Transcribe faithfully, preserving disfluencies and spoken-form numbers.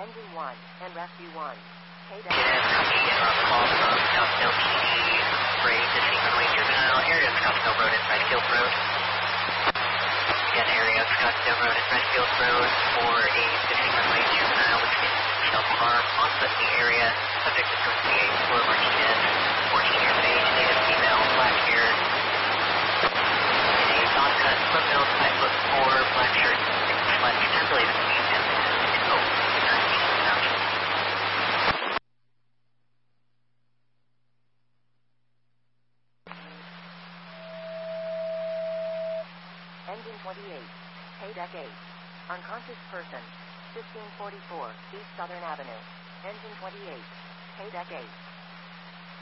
Engine one and Rescue one. It is copy in on call from Scottsdale P D, ready to see runway juvenile, area of Scottsdale Road and Redfield Road. Again, area of Scottsdale Road and Redfield Road for a fifteen runway juvenile with self-harm on foot in the area. Subject is going to be a Flor Martinez, fourteen years of age, native female, black hair. In a soft cut, slip nose, five foot four, black shirt, six flex, tabulated speed, and info. Engine twenty-eight, Haydeck eight. Unconscious person, fifteen forty-four East Southern Avenue. Engine twenty-eight, Haydeck eight.